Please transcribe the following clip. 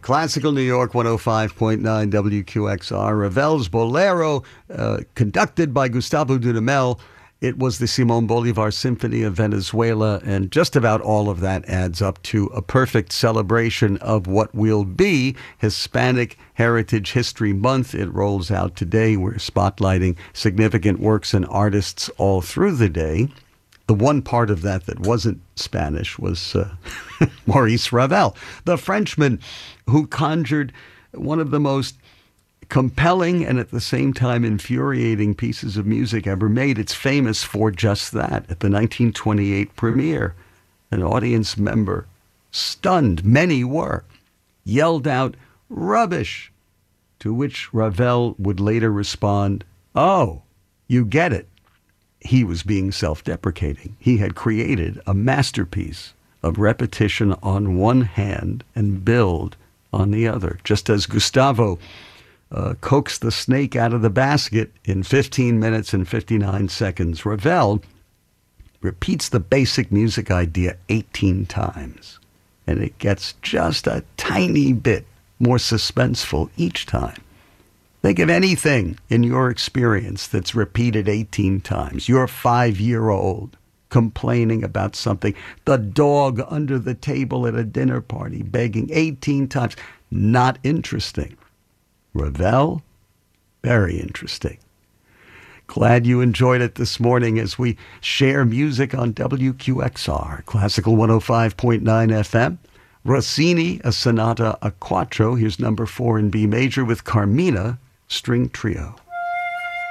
Classical New York 105.9 WQXR. Ravel's Bolero, conducted by Gustavo Dudamel. It was the Simón Bolívar Symphony of Venezuela, and just about all of that adds up to a perfect celebration of what will be Hispanic Heritage History Month. It rolls out today. We're spotlighting significant works and artists all through the day. The one part of that wasn't Spanish was Maurice Ravel, the Frenchman who conjured one of the most compelling and at the same time infuriating pieces of music ever made. It's famous for just that. At the 1928 premiere, an audience member, stunned, many were, yelled out, "Rubbish," to which Ravel would later respond, "Oh, you get it." He was being self-deprecating. He had created a masterpiece of repetition on one hand and build on the other. Just as Gustavo coaxed the snake out of the basket in 15 minutes and 59 seconds, Ravel repeats the basic music idea 18 times. And it gets just a tiny bit more suspenseful each time. Think of anything in your experience that's repeated 18 times. You're 5-year-old complaining about something. The dog under the table at a dinner party begging 18 times. Not interesting. Ravel, very interesting. Glad you enjoyed it this morning as we share music on WQXR, Classical 105.9 FM. Rossini, a Sonata a Quattro. Here's number 4 in B major with Carmina String Trio.